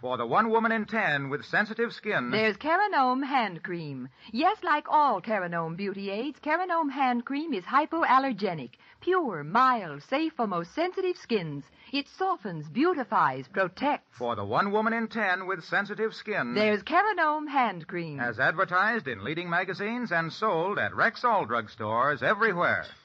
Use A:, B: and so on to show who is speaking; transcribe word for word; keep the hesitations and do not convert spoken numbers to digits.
A: For the one woman in ten with sensitive skin...
B: There's Carinome Hand Cream. Yes, like all Carinome beauty aids, Carinome Hand Cream is hypoallergenic. Pure, mild, safe for most sensitive skins. It softens, beautifies, protects.
A: For the one woman in ten with sensitive skin...
B: There's Carinome Hand Cream.
A: As advertised in leading magazines and sold at Rexall drugstores everywhere.